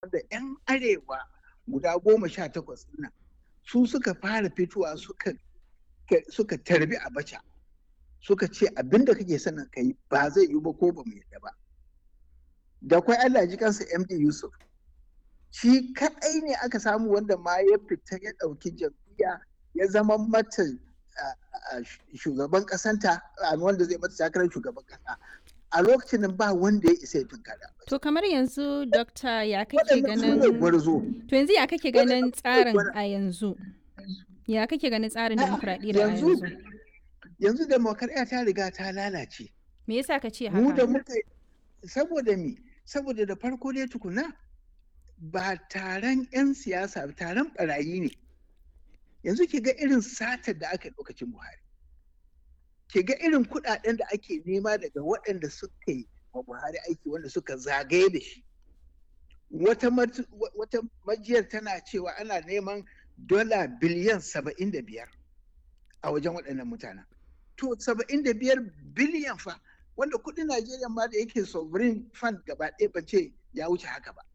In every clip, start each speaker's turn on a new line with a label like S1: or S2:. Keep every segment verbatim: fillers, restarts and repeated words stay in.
S1: wanda 'yan arewa guda goma sha takwas nan su suka fara fitowa suka suka tarbi Abacha suka ce abin da kake sanin kai ba zai yi ba ko ba mu yadda ba. Da kwai Allah ji kansa M D Yusuf shi kaɗai ne aka samu wanda ma ya fita ya ɗauki jam'iyya ya zama mata shugaban ƙasanta wanda zai mata takarar shugaban ƙasa. A lokacin nan ba wanda ya isa ya tunkara.
S2: To kamar yanzu Dokta ya kake ganin to yanzu ya kake ganin tsarin a yanzu? Ya kake ganin tsarin demokradiyya a yanzu?
S1: Yanzu demokradiyya ta riga ta lalace.
S2: Me yasa ka ce haka?
S1: Mu da muka saboda me? Saboda da farko dai tukuna ba taron 'yan siyasa taron barayi ne. Yanzu ki ga irin satar da aka lokacin Buhari. Ki ga irin kuɗaɗen da ake nema daga waɗanda suka yi wa Buhari aiki wanda suka zagaye da shi. Wata majiyar tana cewa ana neman dola biliyan saba'in da biyar a wajen waɗannan mutanen. To saba'in da biyar biliyan fa wanda kuɗin Najeriya ma da yake sovereign fund gaba ɗaya ba ce ya wuce haka ba.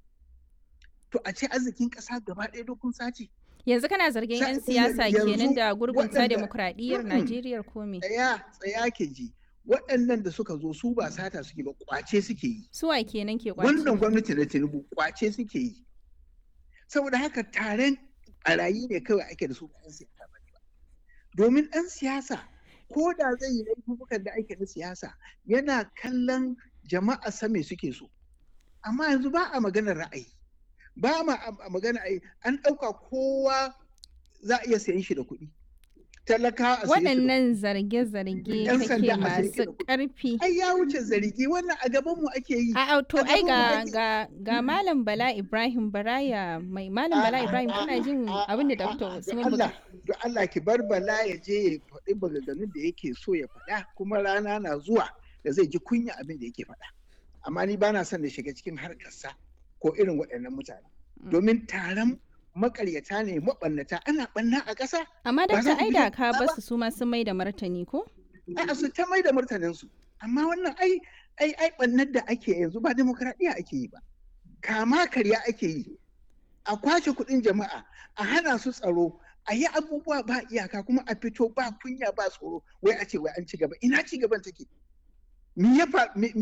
S1: To a ce arzikin ƙasa gaba ɗaya dokun sace.
S2: Yanzu kana zargin 'yan siyasa kenan da gurgunta demokradiyyar Najeriya ko me?
S1: Tsaya tsaya ke ji. Waɗannan da suka zo su ba sata suke ba kwace suke yi.
S2: Suwa kenan ke kwace?
S1: Wannan gwamnati na Tinubu kwace suke yi. Saboda haka taron barayi ne kawai ake da su ba 'yan siyasa ba. Domin ɗan siyasa ko da zai yi laifukan da ake na siyasa yana kallon jama'a sa me suke so. Amma yanzu ba a maganar ra'ayi. Ba ma a magana ai an ɗauka kowa za a iya sayan shi da kuɗi. Talaka a
S2: waɗannan zarge-zarge kake masu ƙarfi.
S1: Ai ya wuce zargi wannan a gaban mu ake yi.
S2: A to ai ga ga ga Malam Bala Ibrahim Baraya mai Malam Bala Ibrahim kana jin abin da Doctor Usman
S1: Allah don Allah ki bar Bala ya je ya faɗi maganganun da yake so ya faɗa kuma rana na zuwa da zai ji kunya abin da yake faɗa. Amma ni bana son da shiga cikin harkarsa. Ko irin waɗannan mutane. Domin taron makaryata ne maɓannata ana ɓanna a ƙasa.
S2: Amma da ta aida ka basu su ma sun mai da martani ko?
S1: Ai su ta mai da martaninsu. Amma wannan ai ai ai ɓannar da ake yanzu ba demokradiyya ake yi ba. Kama karya ake yi. A kwace kuɗin jama'a, a hana su tsaro, a yi abubuwa ba iyaka kuma a fito ba kunya ba tsoro wai a ce wai an ci gaba. Ina ci gaban take? Me ya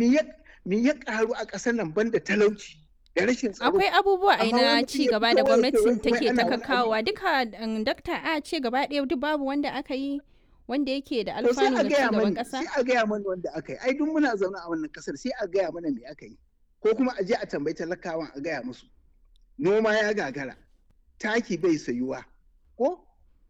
S1: me ya ƙaru a ƙasar nan banda talauci?
S2: Akwai abubuwa a na ci gaba da gwamnatin take ta kakawa duka dakta a ce gaba ɗaya duk babu wanda aka yi wanda yake da alfanu ga ci gaban ƙasa.
S1: Sai a gaya mana wanda aka yi. Ai duk muna zaune a wannan ƙasar sai a gaya mana me aka yi. Ko kuma a je a tambayi talakawan a gaya musu. Noma ya gagara. Taki bai sayuwa. Ko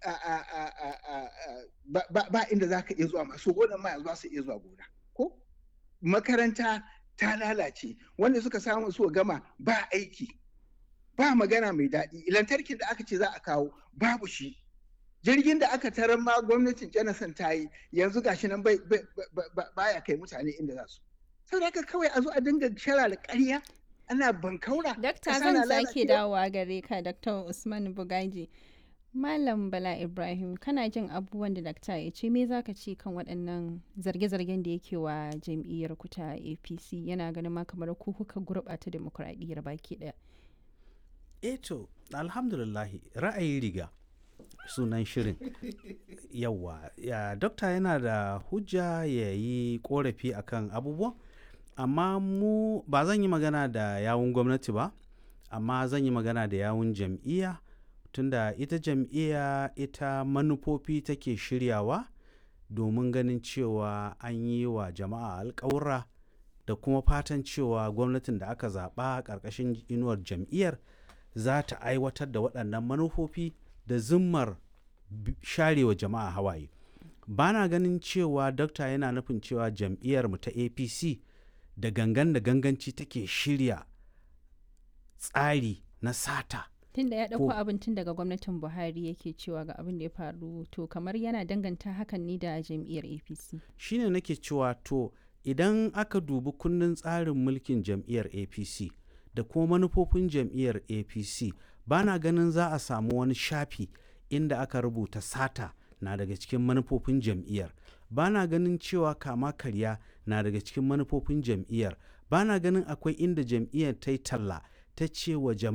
S1: ba inda za ka iya zuwa masu gonan ma yanzu ba su iya zuwa gona. Ko makaranta ta lalace wanda suka samu su gama ba aiki ba magana mai daɗi lantarkin da aka ce za a kawo babu shi jirgin da aka tarar ma gwamnatin Jonathan ta yi yanzu gashi nan bai baya kai mutane inda za su saboda haka kawai a zo a dinga shara da ƙarya ana bankaura.
S2: Dakta zan sake dawowa gare ka Dakta Usman Bugaji. Malam Bala Ibrahim kana jin abubuwan da dakta ya ce me zaka ce kan waɗannan zarge-zargen da yake wa jam'iyyar ku ta A P C yana ganin ma kamar ku kuka gurɓata demokradiyyar baki ɗaya.
S3: Eh to alhamdulillah ra'ayi riga sunan shirin yawa ya dokta yana da hujja ya yi korafi akan abubuwan amma mu ba zan yi magana da yawun gwamnati ba amma zan yi magana da yawun jam'iyya tunda ita jam'iyya ita manufofi take shiryawa domin ganin cewa an yi wa jama'a alƙawura da kuma fatan cewa gwamnatin da aka zaɓa ƙarƙashin inuwar jam'iyyar za ta aiwatar da waɗannan manufofi da zimmar sharewa jama'a hawaye. Ba na ganin cewa dokta yana nufin cewa jam'iyyar mu ta A P C da gangan da ganganci take shirya tsari na sata.
S2: Tunda ya ɗauko abin tun daga gwamnatin Buhari yake cewa ga abin da ya faru to kamar yana danganta hakan ne da jam'iyyar A P C.
S3: Shine nake cewa to idan aka dubi kundin tsarin mulkin jam'iyyar A P C da kuma manufofin jam'iyyar A P C ba na ganin za a samu wani shafi inda aka rubuta sata na daga cikin manufofin jam'iyyar. Ba na ganin cewa kama karya na daga cikin manufofin jam'iyyar. Ba na ganin akwai inda jam'iyyar ta yi talla ta ce wa jama'a